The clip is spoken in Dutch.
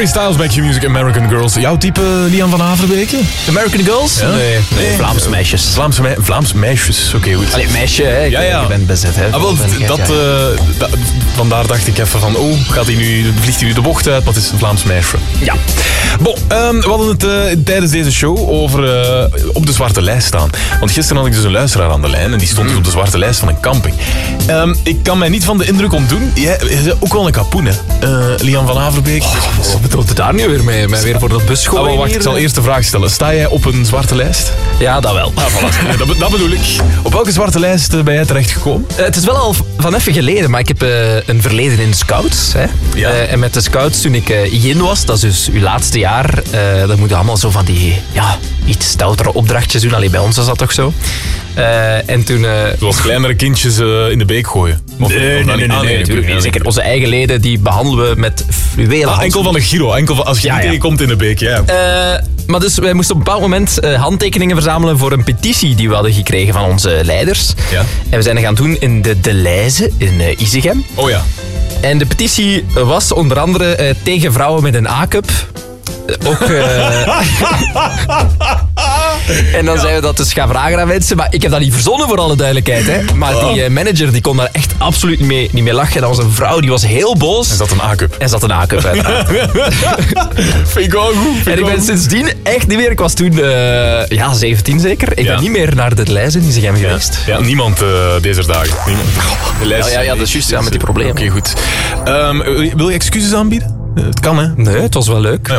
Harry Styles, Back Your Music, American Girls. Jouw type, Lian van Averbeek? American Girls? Ja? Nee, Vlaamse meisjes. Vlaamse meisjes, oké, goed. Allee, meisje, hè. Ja. Ik ben bezet, hè. Vandaar dacht ik even van, vliegt hij nu de bocht uit, wat is een Vlaams meisje? Ja. Bon, we hadden het tijdens deze show over op de zwarte lijst staan. Want gisteren had ik dus een luisteraar aan de lijn en die stond dus op de zwarte lijst van een camping. Ik kan mij niet van de indruk ontdoen. Jij is ook wel een kapoen, hè? Lian van Averbeek. Wat bedoelt het daar nu weer mee? Mij weer voor dat bus gooien Wacht, hier? ik zal eerst de vraag stellen. Sta jij op een zwarte lijst? Ja, dat wel. Voilà. Dat bedoel ik. Op welke zwarte lijst ben jij terechtgekomen? Het is wel al van even geleden, maar ik heb een verleden in de scouts. Hè. Ja. En met de scouts toen ik in was, dat is dus uw laatste jaar, dan moet je allemaal zo van die iets stoutere opdrachtjes doen. Allee, bij ons was dat toch zo. En toen... Zoals kleinere kindjes in de beek gooien. Nee, natuurlijk niet. Zeker onze eigen leden, die behandelen we met fluwelen. Enkel van de Giro. Enkel als je die tegenkomt in de beek, ja. Maar dus wij moesten op een bepaald moment handtekeningen verzamelen voor een petitie die we hadden gekregen van onze leiders. Ja. En we zijn dat gaan doen in de Leize in Isegem. Oh ja. En de petitie was onder andere tegen vrouwen met een A-cup. Ook... En dan zijn we dat dus gaan vragen aan mensen. Maar ik heb dat niet verzonnen, voor alle duidelijkheid. Hè. Maar die manager die kon daar echt absoluut niet mee lachen. Dat was een vrouw, die was heel boos. En zat een A-cup. En zat een A-cup, uiteraard. Vind ik wel goed. En ik ben sindsdien echt niet meer... Ik was toen 17 zeker. Ik ben niet meer naar de Leize in Isegem geweest. Ja, niemand deze dagen. Niemand. De lijst, Ja, dat is juist. Ja, met die problemen. Oké, goed. Wil je excuses aanbieden? Het kan, hè? Nee, het was wel leuk. Ja,